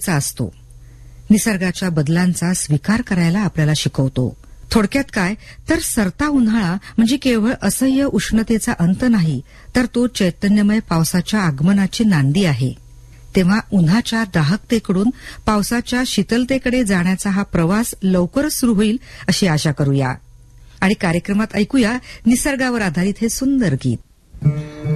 महत्वाचा असतो. निसर्गाच्या बदलांचा स्वीकार करायला आपल्याला शिकवतो. थोडक्यात काय तर सरता उन्हाळा म्हणजे केवळ असह्य उष्णतेचा अंत नाही, तर तो चैतन्यमय पावसाच्या आगमनाची नांदी आहे. तेव्हा उन्हाच्या दाहकतेकडून पावसाच्या शीतलतेकडे जाण्याचा हा प्रवास लवकरच सुरू होईल अशी आशा करूया. आणि कार्यक्रमात ऐकूया निसर्गावर आधारित हे सुंदर गीत.